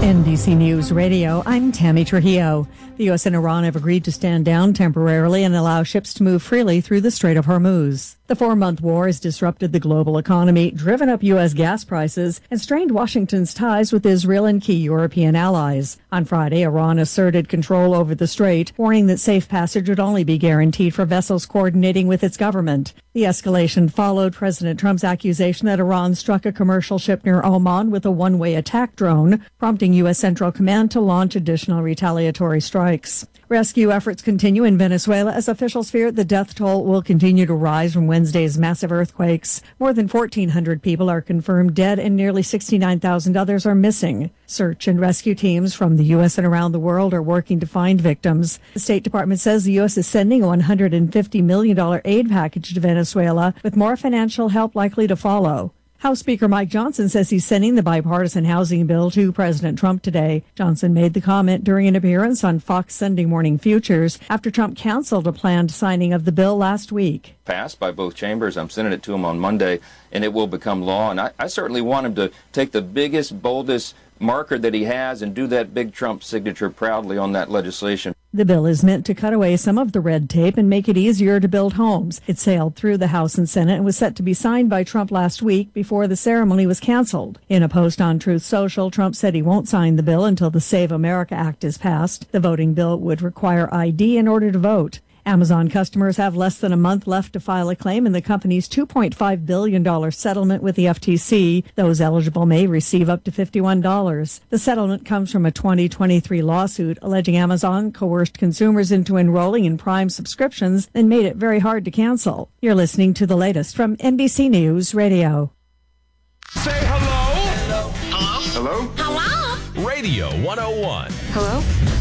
NBC News Radio, I'm Tammy Trujillo. The U.S. and Iran have agreed to stand down temporarily and allow ships to move freely through the Strait of Hormuz. The 4-month war has disrupted the global economy, driven up U.S. gas prices, and strained Washington's ties with Israel and key European allies. On Friday, Iran asserted control over the strait, warning that safe passage would only be guaranteed for vessels coordinating with its government. The escalation followed President Trump's accusation that Iran struck a commercial ship near Oman with a one-way attack drone, prompting U.S. Central Command to launch additional retaliatory strikes. Rescue efforts continue in Venezuela as officials fear the death toll will continue to rise from Wednesday's massive earthquakes. More than 1,400 people are confirmed dead and nearly 69,000 others are missing. Search and rescue teams from the U.S. and around the world are working to find victims. The State Department says the U.S. is sending a $150 million aid package to Venezuela, with more financial help likely to follow. House Speaker Mike Johnson says he's sending the bipartisan housing bill to President Trump today. Johnson made the comment during an appearance on Fox Sunday Morning Futures after Trump canceled a planned signing of the bill last week. Passed by both chambers. I'm sending it to him on Monday, and it will become law. And I certainly want him to take the biggest, boldest marker that he has and do that big Trump signature proudly on that legislation. The bill is meant to cut away some of the red tape and make it easier to build homes. It sailed through the House and Senate and was set to be signed by Trump last week before the ceremony was canceled. In a post on Truth Social, Trump said he won't sign the bill until the Save America Act is passed. The voting bill would require ID in order to vote. Amazon customers have less than a month left to file a claim in the company's $2.5 billion settlement with the FTC. Those eligible may receive up to $51. The settlement comes from a 2023 lawsuit alleging Amazon coerced consumers into enrolling in Prime subscriptions and made it very hard to cancel. You're listening to the latest from NBC News Radio. Say hello. Hello? Hello? Hello? Radio 101. Hello?